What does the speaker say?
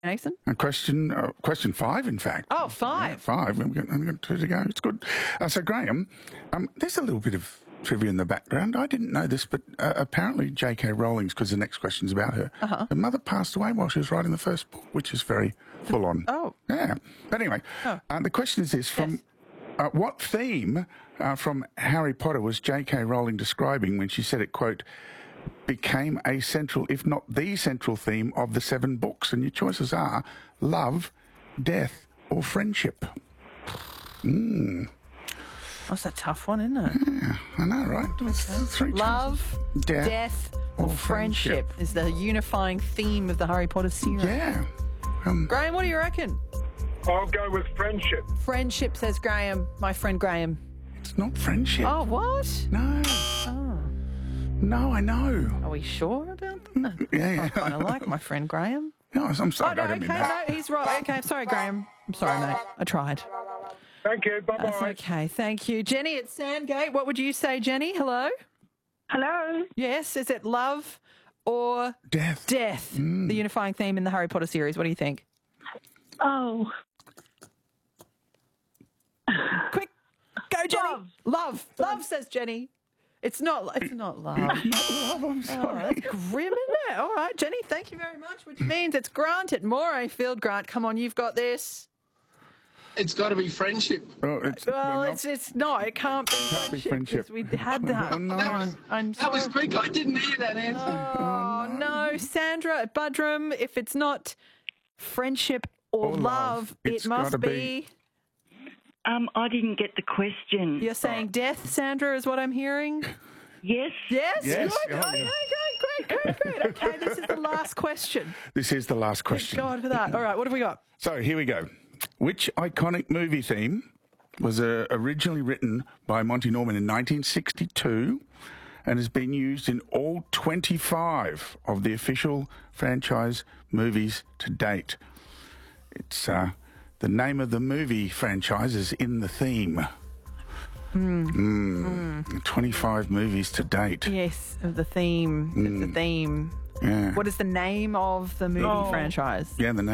Nathan? And question 5, in fact. Oh, 5. Yeah, 5. We've got 2 to go. It's good. So, Graham, there's a little bit of trivia in the background. I didn't know this, but apparently J.K. Rowling's, because the next question's about her, her mother passed away while she was writing the first book, which is very full on. Oh. Yeah. But anyway, the question is this. From what theme from Harry Potter was J.K. Rowling describing when she said it, quote, became a central, if not the central theme of the 7 books? And your choices are love, death, or friendship. That's a tough one, isn't it? Yeah, I know, right? It's 3 Love, choices. death, or friendship is the unifying theme of the Harry Potter series. Yeah. Graham, what do you reckon? I'll go with friendship. Friendship, says Graham. My friend Graham. It's not friendship. Oh, what? No. Oh. No, I know. Are we sure about that? Yeah. I kind of like my friend Graham. No, I'm sorry. Oh, no, I don't mean okay, that. no, he's right. Okay, sorry, Graham. I'm sorry, mate. I tried. Thank you. Bye-bye. That's okay. Thank you. Jenny at Sandgate. What would you say, Jenny? Hello? Hello. Yes. Is it love or Death. death? The unifying theme in the Harry Potter series. What do you think? Oh, Quick. Go, Jenny. Love. Love, says Jenny. It's not love. Not love, I'm sorry. That's grim, isn't it? All right, Jenny, thank you very much, which means it's Grant at Morayfield. Grant, come on, you've got this. It's got to be friendship. Oh, it's not. It can't be Can't be friendship. friendship. because we had that. Oh, no. I'm That was sorry. quick. I didn't hear that answer. Oh, no. Sandra at Budrum, if it's not friendship or Or love, love, it's it must gotta be... be- I didn't get the question. You're saying death, Sandra, is what I'm hearing? Yes. Yes? Yes. Good. Oh, Oh, yeah. great. Okay, this is the last question. This is the last question. God for that. All right, what have we got? So here we go. Which iconic movie theme was originally written by Monty Norman in 1962 and has been used in all 25 of the official franchise movies to date? It's the name of the movie franchise is in the theme. 25 movies to date. Yes, of the theme. It's the theme. Yeah. What is the name of the movie franchise? Yeah, the name.